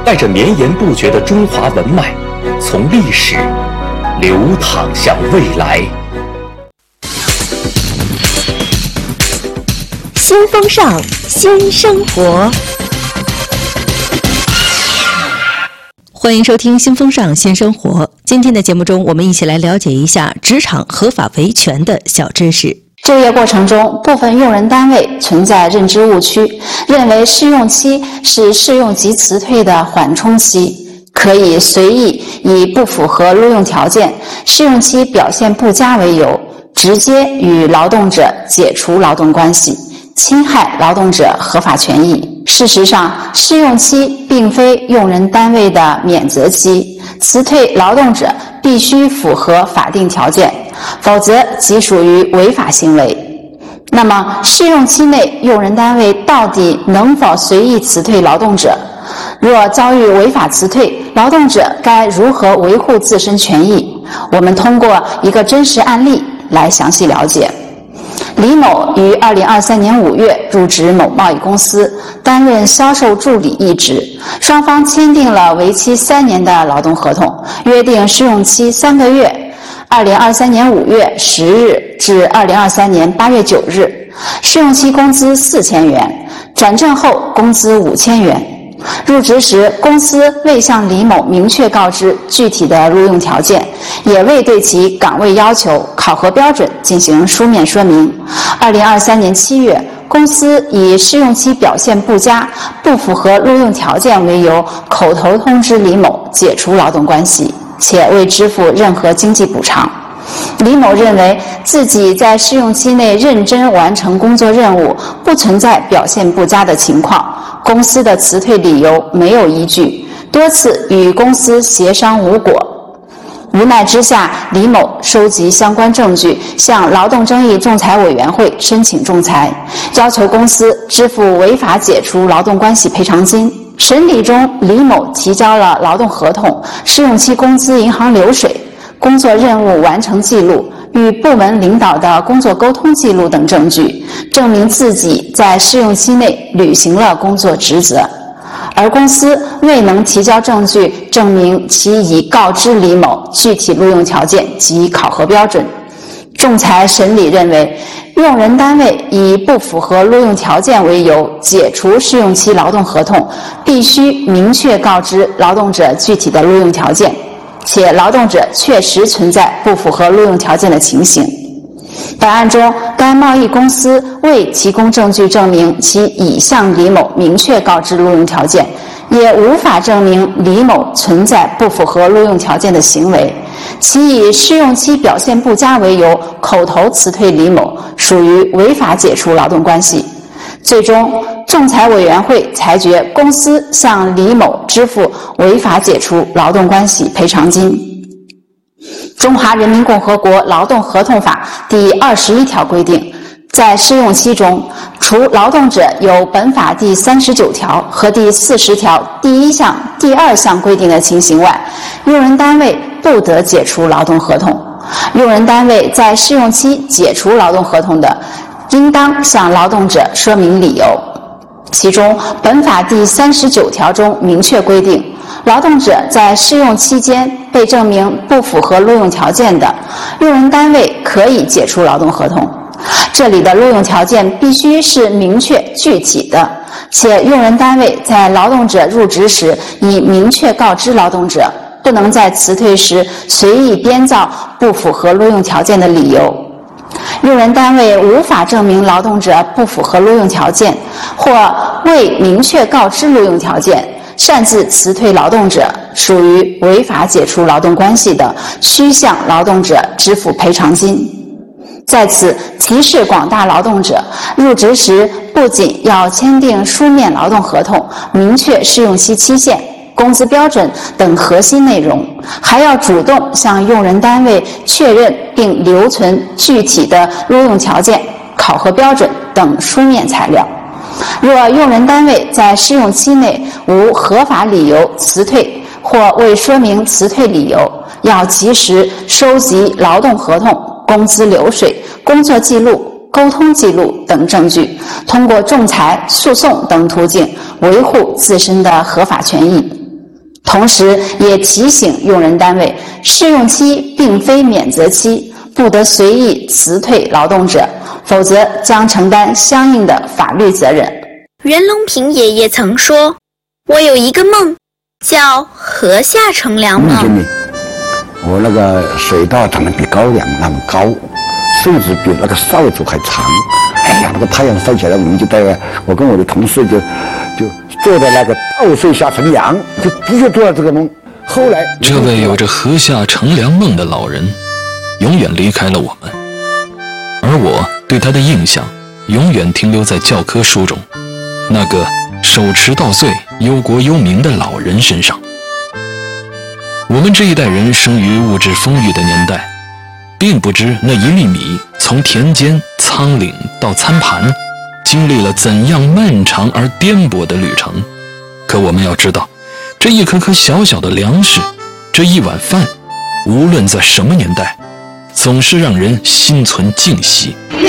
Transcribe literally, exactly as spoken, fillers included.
带着绵延不绝的中华文脉，从历史流淌向未来。 新风尚，新生活。欢迎收听新风尚新生活。今天的节目中，我们一起来了解一下职场合法维权的小知识。 就业过程中，部分用人单位存在认知误区，认为试用期是试用及辞退的缓冲期，可以随意以不符合录用条件、试用期表现不佳为由，直接与劳动者解除劳动关系，侵害劳动者合法权益。事实上，试用期并非用人单位的免责期，辞退劳动者必须符合法定条件，否则即属于违法行为。那么，试用期内用人单位到底能否随意辞退劳动者？若遭遇违法辞退，劳动者该如何维护自身权益？我们通过一个真实案例来详细了解。李某于二零二三年五月入职某贸易公司，担任销售助理一职，双方签订了为期三年的劳动合同，约定试用期三个月。二零二三年五月十日至二零二三年八月九日，试用期工资四千元，转正后工资五千元。入职时，公司未向李某明确告知具体的录用条件，也未对其岗位要求、考核标准进行书面说明。二零二三年七月，公司以试用期表现不佳、不符合录用条件为由，口头通知李某解除劳动关系，且未支付任何经济补偿。李某认为自己在试用期内认真完成工作任务，不存在表现不佳的情况，公司的辞退理由没有依据，多次与公司协商无果。无奈之下，李某收集相关证据，向劳动争议仲裁委员会申请仲裁，要求公司支付违法解除劳动关系赔偿金。审理中，李某提交了劳动合同、试用期工资银行流水、工作任务完成记录、与部门领导的工作沟通记录等证据，证明自己在试用期内履行了工作职责。而公司未能提交证据证明其已告知李某具体录用条件及考核标准。仲裁审理认为，用人单位以不符合录用条件为由解除试用期劳动合同，必须明确告知劳动者具体的录用条件，且劳动者确实存在不符合录用条件的情形。本案中，该贸易公司未提供证据证明其已向李某明确告知录用条件，也无法证明李某存在不符合录用条件的行为，其以试用期表现不佳为由口头辞退李某，属于违法解除劳动关系。最终，仲裁委员会裁决公司向李某支付违法解除劳动关系赔偿金。中华人民共和国劳动合同法第二十一条规定，在试用期中，除劳动者有本法第三十九条和第四十条第一项、第二项规定的情形外，用人单位不得解除劳动合同。用人单位在试用期解除劳动合同的，应当向劳动者说明理由。其中，本法第三十九条中明确规定，劳动者在试用期间被证明不符合录用条件的，用人单位可以解除劳动合同。这里的录用条件必须是明确具体的，且用人单位在劳动者入职时已明确告知劳动者，不能在辞退时随意编造不符合录用条件的理由。用人单位无法证明劳动者不符合录用条件，或未明确告知录用条件，擅自辞退劳动者，属于违法解除劳动关系的，需向劳动者支付赔偿金。在此提示广大劳动者，入职时不仅要签订书面劳动合同，明确试用期期限、工资标准等核心内容，还要主动向用人单位确认并留存具体的录用条件、考核标准等书面材料。若用人单位在试用期内无合法理由辞退或未说明辞退理由，要及时收集劳动合同、工资流水、工作记录、沟通记录等证据，通过仲裁、诉讼等途径维护自身的合法权益。 同时也提醒用人单位，试用期并非免责期，不得随意辞退劳动者，否则将承担相应的法律责任。 袁隆平爷爷曾说，我有一个梦，叫河下乘凉梦。 我那个水稻长得比高粱那么高，甚至比那个扫帚还长。哎呀，那个太阳晒起来，我们就在我跟我的同事就就坐在那个稻穗下乘凉，就的确做了这个梦。后来， 这位有着河下乘凉梦的老人，永远离开了我们，而我对他的印象永远停留在教科书中那个手持稻穗、忧国忧民的老人身上。我们这一代人生于物质丰裕的年代，并不知那一粒米从田间、仓廪到餐盘，经历了怎样漫长而颠簸的旅程。可我们要知道，这一颗颗小小的粮食，这一碗饭，无论在什么年代，总是让人心存敬惜。